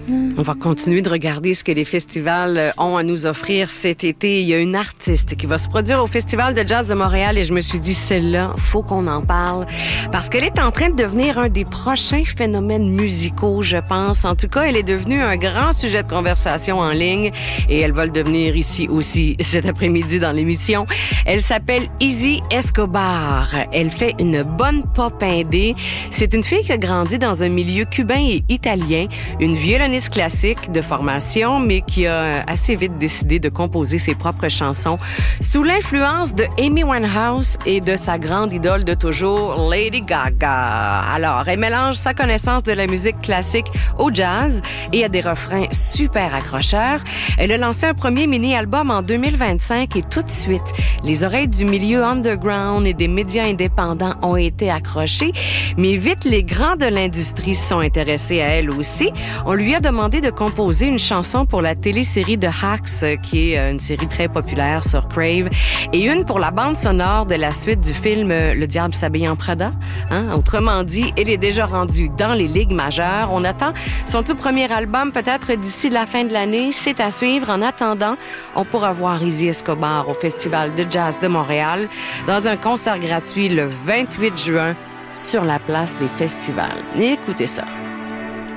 On va continuer de regarder ce que les festivals ont à nous offrir cet été. Il y a une artiste qui va se produire au Festival de jazz de Montréal et je me suis dit, celle-là, faut qu'on en parle parce qu'elle est en train de devenir un des prochains phénomènes musicaux, je pense. En tout cas, elle est devenue un grand sujet de conversation en ligne et elle va le devenir ici aussi cet après-midi dans l'émission. Elle s'appelle Izzy Escobar. Elle fait une bonne pop indé. C'est une fille qui a grandi dans un milieu cubain et italien, une violoniste classique de formation, mais qui a assez vite décidé de composer ses propres chansons sous l'influence de Amy Winehouse et de sa grande idole de toujours, Lady Gaga. Alors, elle mélange sa connaissance de la musique classique au jazz et a des refrains super accrocheurs. Elle a lancé un premier mini-album en 2025 et tout de suite, les oreilles du milieu underground et des médias indépendants ont été accrochées, mais vite, les grands de l'industrie se sont intéressés à elle aussi. On lui a demandé de composer une chanson pour la télésérie de Hacks, qui est une série très populaire sur Crave, et une pour la bande sonore de la suite du film Le diable s'habille en Prada. Autrement dit, elle est déjà rendue dans les ligues majeures. On attend son tout premier album peut-être d'ici la fin de l'année. C'est à suivre. En attendant, on pourra voir Izzy Escobar au Festival de jazz de Montréal dans un concert gratuit le 28 juin sur la place des festivals. Écoutez ça.